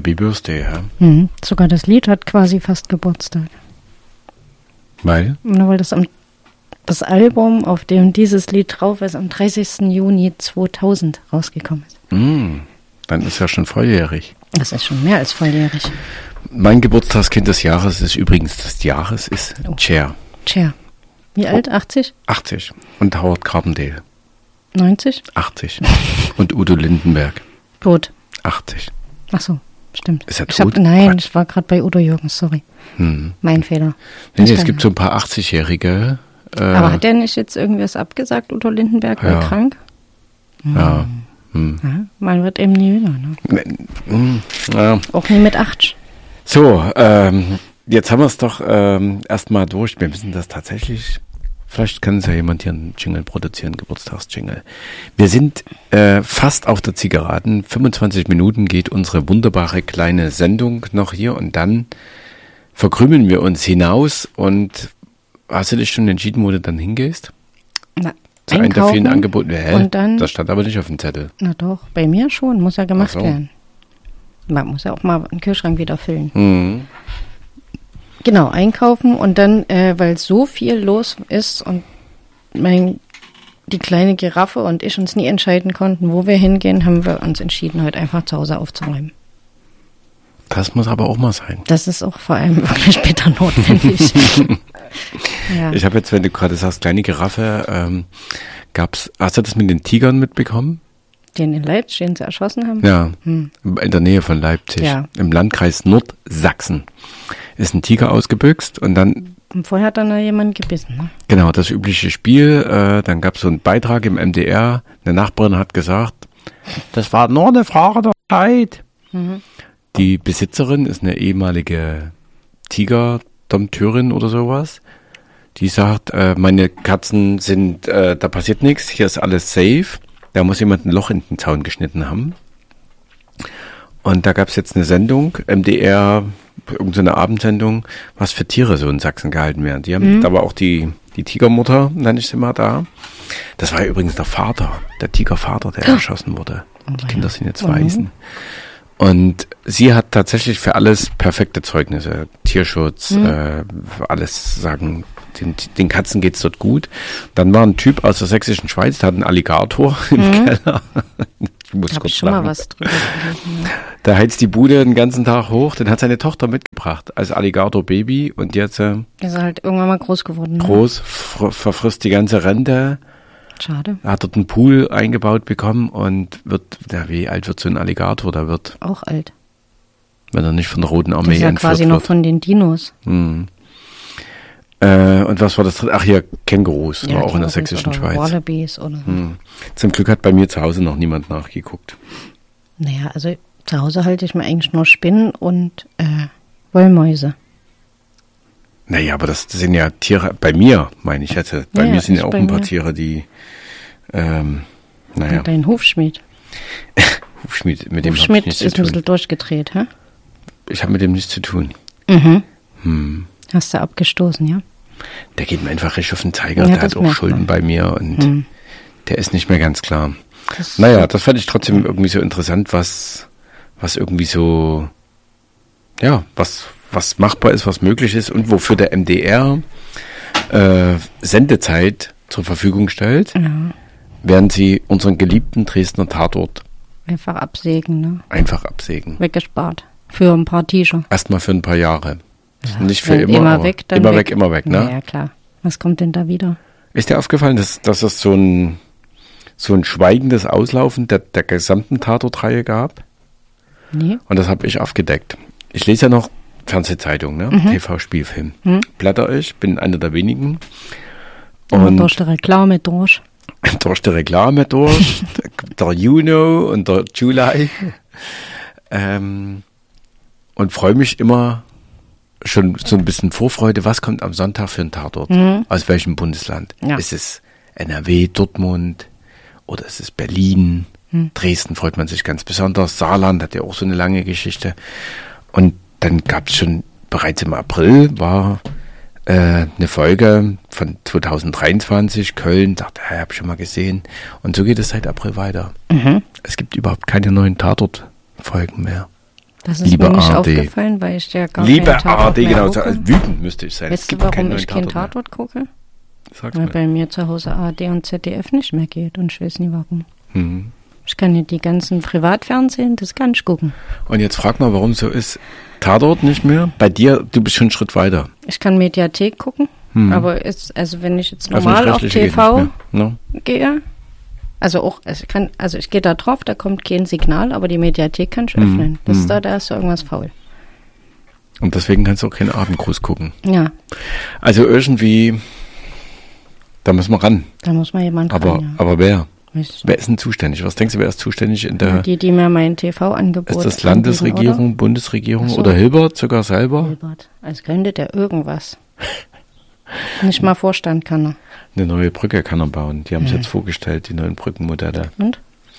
Happy Birthday, ja. Sogar das Lied hat quasi fast Geburtstag. Weil? Weil das Album, auf dem dieses Lied drauf ist, am 30. Juni 2000 rausgekommen ist. Dann ist ja schon volljährig. Das ist schon mehr als volljährig. Mein Geburtstagskind des Jahres ist übrigens Cher. Cher. Wie alt? 80? 80. Und Howard Carpendale. 90? 80. Und Udo Lindenberg. Tot. 80. Ach so, stimmt. Ist er tot? Nein, ich war gerade bei Udo Jürgens, sorry. Mein Fehler. Nee, es gibt so ein paar 80-Jährige. Aber hat der nicht jetzt irgendwas abgesagt, Udo Lindenberg, war krank? Ja. Ja, man wird eben nie jünger, ne? Ja. Auch nie mit 8. So, jetzt haben wir es doch erstmal durch. Wir müssen das tatsächlich, vielleicht kann es ja jemand hier einen Jingle produzieren, Geburtstagsjingle. Wir sind fast auf der Zielgeraden. 25 Minuten geht unsere wunderbare kleine Sendung noch hier und dann verkrümeln wir uns hinaus. Und hast du dich schon entschieden, wo du dann hingehst? Na, zu einem der vielen Angebote. Und dann, das stand aber nicht auf dem Zettel. Na doch, bei mir schon, muss ja gemacht werden. Man muss ja auch mal einen Kühlschrank wieder füllen. Genau, einkaufen und dann, weil so viel los ist und die kleine Giraffe und ich uns nie entscheiden konnten, wo wir hingehen, haben wir uns entschieden, heute einfach zu Hause aufzuräumen. Das muss aber auch mal sein. Das ist auch vor allem wirklich später notwendig. Ja. Ich habe jetzt, wenn du gerade sagst, kleine Giraffe, hast du das mit den Tigern mitbekommen? Den in Leipzig, den sie erschossen haben? Ja, in der Nähe von Leipzig, im Landkreis Nordsachsen, ist ein Tiger ausgebüxt und dann... Und vorher hat dann da jemand gebissen, ne? Genau, das übliche Spiel, dann gab es so einen Beitrag im MDR, eine Nachbarin hat gesagt, das war nur eine Frage der Zeit. Die Besitzerin ist eine ehemalige Tiger-Dompteurin oder sowas. Die sagt, meine Katzen sind, da passiert nichts, hier ist alles safe. Da muss jemand ein Loch in den Zaun geschnitten haben. Und da gab es jetzt eine Sendung, MDR, irgendeine Abendsendung, was für Tiere so in Sachsen gehalten werden. Die haben, da war auch die Tigermutter, nenne ich sie mal da. Das war ja übrigens der Tigervater, der erschossen wurde. Die Kinder sind jetzt Waisen. Und sie hat tatsächlich für alles perfekte Zeugnisse. Tierschutz, alles sagen, den Katzen geht's dort gut. Dann war ein Typ aus der sächsischen Schweiz, der hat einen Alligator im Keller. Ich muss kurz schon lachen. Mal was drüber gelesen, ja. Da heizt die Bude den ganzen Tag hoch. Den hat seine Tochter mitgebracht als Alligator-Baby. Und jetzt ist er halt irgendwann mal groß geworden. Ne? Groß, verfrisst die ganze Rente. Schade. Er hat dort einen Pool eingebaut bekommen und wie alt wird so ein Alligator? Der wird auch alt. Wenn er nicht von der Roten Armee entführt wird. Das ist ja quasi noch von den Dinos. Und was war das dritte? Ach hier, Kängurus, war auch in der sächsischen Schweiz. Wallabies oder. Zum Glück hat bei mir zu Hause noch niemand nachgeguckt. Naja, also zu Hause halte ich mir eigentlich nur Spinnen und Wollmäuse. Naja, aber das sind ja Tiere, bei mir, meine ich jetzt. Bei mir sind ja auch ein paar Tiere, die, naja. Dein Hufschmied. Mit dem Hufschmied ist ein bisschen durchgedreht, hä? Ich habe mit dem nichts zu tun. Hast du abgestoßen, ja? Der geht mir einfach richtig auf den Zeiger, der hat auch Schulden bei mir und der ist nicht mehr ganz klar. Das fand ich trotzdem irgendwie so interessant, was irgendwie so, ja, was machbar ist, was möglich ist und wofür der MDR Sendezeit zur Verfügung stellt, während sie unseren geliebten Dresdner Tatort einfach absägen, ne? Einfach absägen. Weggespart. Für ein paar T-Shirts. Erstmal für ein paar Jahre. Ja, nicht für immer. Immer weg, dann immer weg, ne? Ja, klar. Was kommt denn da wieder? Ist dir aufgefallen, dass es so ein schweigendes Auslaufen der gesamten Tatort-Reihe gab? Nee. Und das habe ich aufgedeckt. Ich lese ja noch Fernsehzeitung, ne? TV-Spielfilm. Blätter ich, bin einer der wenigen. Und durch die Reklame durch. Durch die Reklame durch. Der Juno und der July. Und freue mich immer schon so ein bisschen Vorfreude, was kommt am Sonntag für ein Tatort? Aus welchem Bundesland? Ja. Ist es NRW, Dortmund oder ist es Berlin? Dresden freut man sich ganz besonders. Saarland hat ja auch so eine lange Geschichte. Und dann gab es schon bereits im April war eine Folge von 2023, Köln, dachte, habe ich schon mal gesehen. Und so geht es seit April weiter. Es gibt überhaupt keine neuen Tatort-Folgen mehr. Das ist mir nicht aufgefallen, weil ich ja gar Liebe keinen Tatort ARD, mehr genau. gucke. Also wütend müsste ich sein. Weißt du, warum ich keinen Tatort gucke? Sag's Weil mal. bei mir zu Hause ARD und ZDF nicht mehr geht und ich weiß nie warum. Ich kann ja die ganzen Privatfernsehen, das kann ich gucken. Und jetzt frag mal, warum so ist. Tatort nicht mehr? Bei dir, du bist schon einen Schritt weiter. Ich kann Mediathek gucken, aber also wenn ich jetzt Also normal auf Öffentlich-Rechtliche TV geht nicht mehr, ne? gehe, also ich gehe da drauf, da kommt kein Signal, aber die Mediathek kann ich öffnen. Da ist irgendwas faul. Und deswegen kannst du auch keinen Abendgruß gucken. Ja, Also irgendwie, da müssen wir ran. da muss mal jemand ran, ja. Aber wer? Weiß ich Wer ist denn zuständig? Was denkst du, wer ist zuständig in der... Die mir mein TV-Angebot Ist das Landesregierung, anbieten, Bundesregierung Ach so. oder Hilbert sogar selber? Hilbert. Als könnte der irgendwas. Nicht mal Vorstand kann er. Eine neue Brücke kann er bauen. Die haben es jetzt vorgestellt, die neuen Brückenmodelle. Und?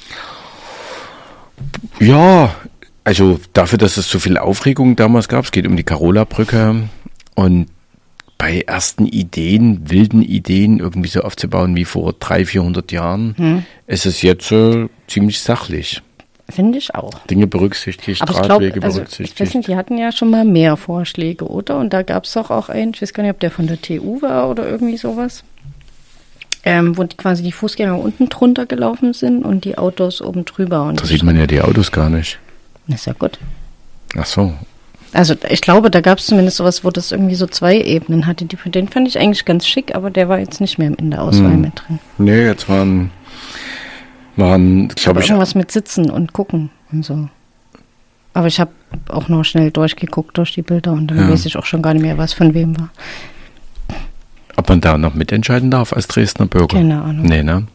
Ja, also dafür, dass es so viel Aufregung damals gab, es geht um die Carola-Brücke und bei ersten wilden Ideen irgendwie so aufzubauen wie vor 300-400 Jahren, ist es jetzt ziemlich sachlich. Finde ich auch. Dinge berücksichtigt, Aber ich Radwege glaube, berücksichtigt. ich weiß nicht, die hatten ja schon mal mehr Vorschläge, oder? Und da gab es doch auch einen, ich weiß gar nicht, ob der von der TU war oder irgendwie sowas, wo quasi die Fußgänger unten drunter gelaufen sind und die Autos oben drüber. Und Da sieht man ja die Autos gar nicht. Das ist ja gut. Ach so. Also ich glaube, da gab es zumindest sowas, wo das irgendwie so 2 Ebenen hatte. Den fand ich eigentlich ganz schick, aber der war jetzt nicht mehr in der Auswahl mit drin. Nee, jetzt waren glaube ich, Irgendwas mit Sitzen und Gucken und so. Aber ich habe auch noch schnell durchgeguckt durch die Bilder und dann weiß ich auch schon gar nicht mehr, was von wem war. ob man da noch mitentscheiden darf als Dresdner Bürger. Keine Ahnung. Nee, ne?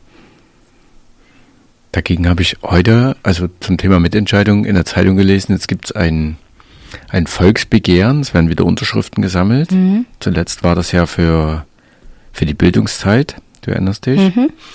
Dagegen habe ich heute, also zum Thema Mitentscheidung in der Zeitung gelesen, jetzt gibt es ein Volksbegehren, es werden wieder Unterschriften gesammelt. Zuletzt war das ja für die Bildungszeit, du erinnerst dich.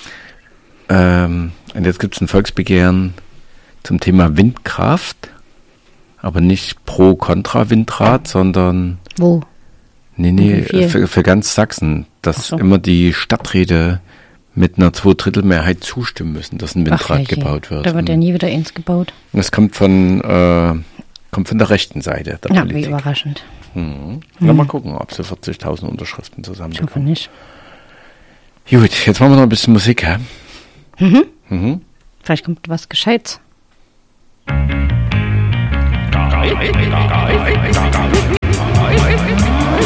Und jetzt gibt es ein Volksbegehren zum Thema Windkraft, aber nicht pro-kontra Windrad, sondern... Wo? Nee, für ganz Sachsen, dass so. immer die Stadträte mit einer 2/3 zustimmen müssen, dass ein Windrad gebaut wird. Da wird ja nie wieder eins gebaut. Das kommt von der rechten Seite der Politik. Wie überraschend. Na, mal gucken, ob sie 40.000 Unterschriften Ich hoffe zusammenbekommen. nicht. Gut, jetzt machen wir noch ein bisschen Musik, hä? Vielleicht kommt was Gescheites.